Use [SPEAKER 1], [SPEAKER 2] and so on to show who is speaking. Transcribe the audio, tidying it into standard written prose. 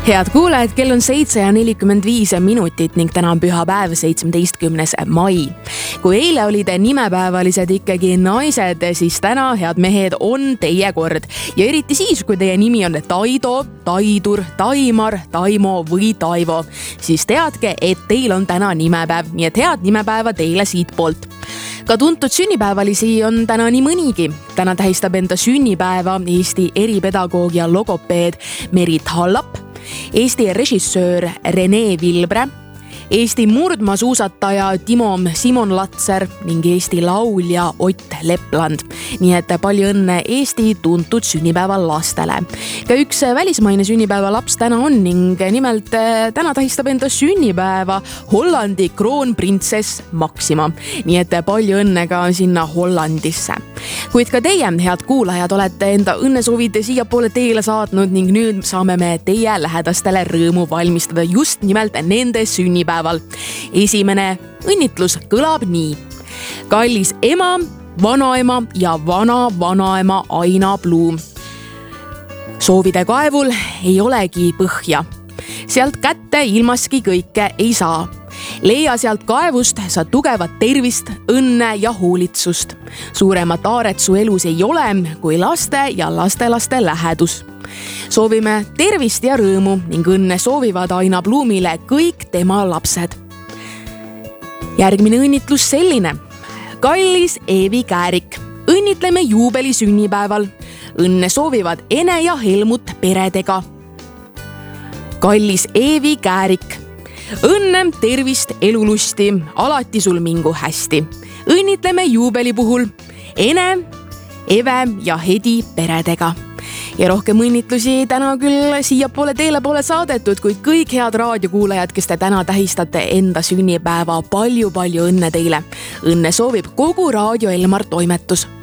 [SPEAKER 1] Head kuulajad, kell on 7:45 ning täna on pühapäev, 17. mai. Kui eile olid nimepäevalised ikkagi naised, siis täna, head mehed, on teie kord. Ja eriti siis, kui teie nimi on Taido, Taidur, Taimar, Taimo või Taivo, siis teadke, et teil on täna nimepäev, nii et head nimepäeva teile siit poolt. Ka tuntud sünnipäevalisi on täna nii mõnigi. Täna tähistab enda sünnipäeva Eesti eripedagoog ja logopeed Merit Hallap, Eesti režissöör Rene Vilbre, Eesti murdmaasuusataja Timo Simon Latser ning Eesti laulja Ott Lepland. Nii et palju õnne Eesti tuntud sünnipäeva lastele. Ka üks välismaine sünnipäeva laps täna on ning nimelt täna tähistab enda sünnipäeva Hollandi kroonprintsess Maxima. Nii et palju õnne ka sinna Hollandisse. Kuid ka teie, head kuulajad, olete enda õnnesoovid siia poole teele saatnud ning nüüd saame me teie lähedastele rõõmu valmistada just nimelt nende sünnipäeval. Esimene õnnitlus kõlab nii. Kallis ema, vanaema ja vana-vanaema Aina Pluum. Soovide kaevul ei olegi põhja. Sealt kätte ilmaski kõike ei saa. Leia sealt kaevust sa tugevat tervist, õnne ja hoolitsust. Suuremat aaret su elus ei ole kui laste ja lastelaste lähedus. Soovime tervist ja rõõmu ning õnne soovivad Aina Pluumile kõik tema lapsed. Järgmine õnnitlus selline. Kallis Eevi Käärik, õnnitleme juubeli sünnipäeval. Õnne soovivad Ene ja Helmut peredega. Kallis Eevi Käärik, õnne, tervist, elulusti, alati sul mingu hästi. Õnnitleme juubeli puhul Ene, Eve ja Hedi peredega. Ja rohkem õnnitlusi täna küll siia poole teele pole saadetud, kuid kõik head raadiokuulajad, kes te täna tähistate enda sünnipäeva, palju õnne teile. Õnne soovib kogu Raadio Elmar toimetus.